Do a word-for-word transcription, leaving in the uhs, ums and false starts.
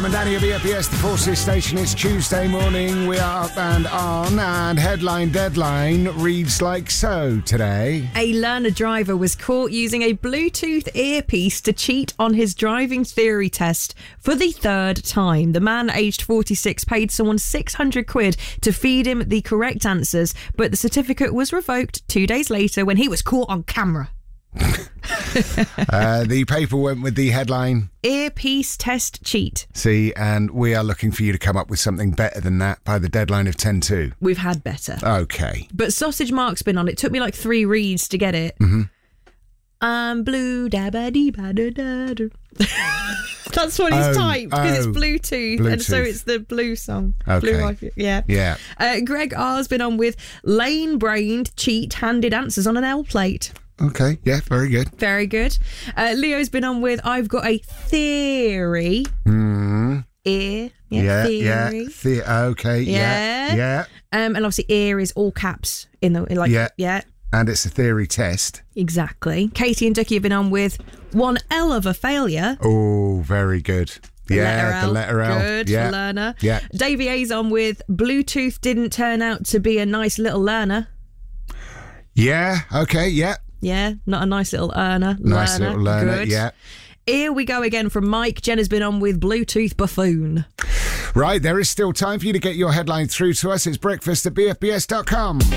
and Danny of E F P S, the Forces Station. It's Tuesday morning. We are up and on, and headline deadline reads like so today. A learner driver was caught using a Bluetooth earpiece to cheat on his driving theory test for the third time. The man, aged forty-six, paid someone six hundred quid to feed him the correct answers, but the certificate was revoked two days later when he was caught on camera. uh, the paper went with the headline Earpiece test cheat. See, and we are looking for you to come up with something better than that by the deadline of ten two. We've had better. Okay. But Sausage Mark's been on. It took me like three reads to get it. Mm-hmm. I'm blue, da ba dee ba da da da. That's what he's oh, typed because oh, it's Bluetooth, Bluetooth, and so it's the blue song. Okay. Blue Ivy, yeah. Yeah. Uh, Greg R's been on with lane-brained cheat handed answers on an L plate. Okay, yeah, very good. Very good. Uh, Leo's been on with I've got a theory. Mm. Ear. Yeah, Yeah, theory. yeah. The- okay, yeah, Yeah. yeah. Um, and obviously ear is all caps in the like Yeah. yeah. And it's a theory test. Exactly. Katie and Ducky have been on with one L of a failure. Oh, very good. The yeah, letter L. the letter L. Good yeah. for learner. Yeah. Davey A's on with Bluetooth didn't turn out to be a nice little learner. Yeah, okay, yeah. Yeah, not a nice little earner. Nice learner. little learner, Good. yeah. Here we go again from Mike. Jen has been on with Bluetooth buffoon. Right, there is still time for you to get your headline through to us. It's breakfast at b f b s dot com.